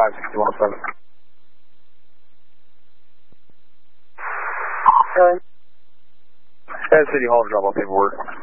56107. Go ahead. Head City Hall to drop off paperwork.